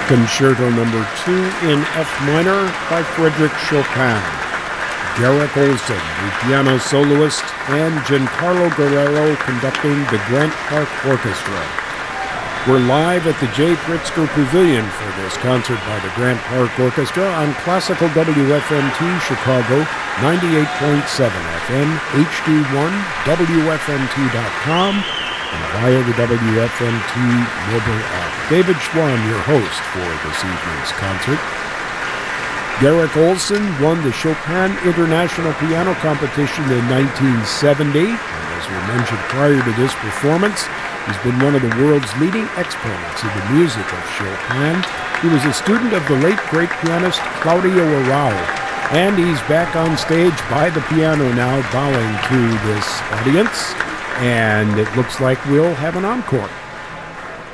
Concerto number 2 in F minor by Frédéric Chopin. Garrick Olson, the piano soloist, and Giancarlo Guerrero conducting the Grant Park Orchestra. We're live at the J. Pritzker Pavilion for this concert by the Grant Park Orchestra on Classical WFMT Chicago, 98.7 FM, HD1, WFMT.com, and via the WFMT mobile app. David Schwann, your host for this evening's concert. Garrick Olson won the Chopin International Piano Competition in 1970, and as we mentioned prior to this performance, he's been one of the world's leading exponents of the music of Chopin. He was a student of the late great pianist Claudio Arrau, and he's back on stage by the piano now, bowing to this audience, and it looks like we'll have an encore.